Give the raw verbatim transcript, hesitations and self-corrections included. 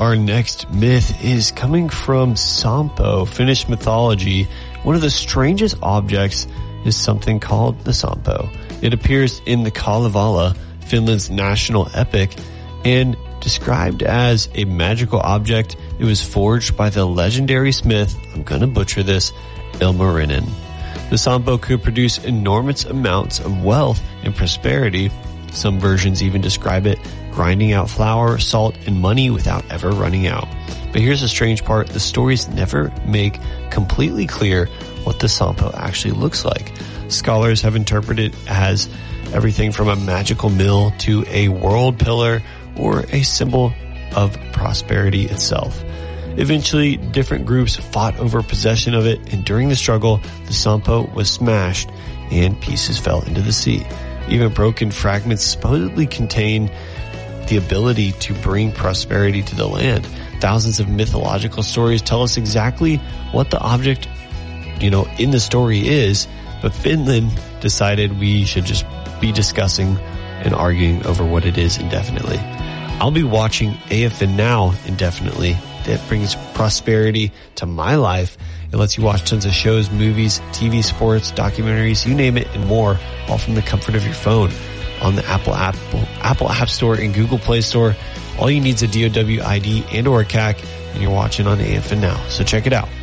our next myth is coming from Sampo, Finnish mythology. One of the strangest objects is something called the Sampo. It appears in the Kalevala, Finland's national epic, and described as a magical object. It was forged by the legendary smith, I'm gonna butcher this, Ilmarinen. The Sampo could produce enormous amounts of wealth and prosperity. Some versions even describe it grinding out flour, salt, and money without ever running out. But here's the strange part. The stories never make completely clear what the Sampo actually looks like. Scholars have interpreted it as everything from a magical mill to a world pillar or a symbol of prosperity itself. Eventually, different groups fought over possession of it, and during the struggle, the Sampo was smashed and pieces fell into the sea. Even broken fragments supposedly contain the ability to bring prosperity to the land. Thousands of mythological stories tell us exactly what the object, you know, in the story is, but Finland decided we should just be discussing and arguing over what it is indefinitely. I'll be watching A F N Now indefinitely. That brings prosperity to my life. It lets you watch tons of shows, movies, T V, sports, documentaries, you name it, and more, all from the comfort of your phone. On the Apple App, Apple App Store and Google Play Store. All you need is a D O W I D and or a C A C, and you're watching on A F N Now. So check it out.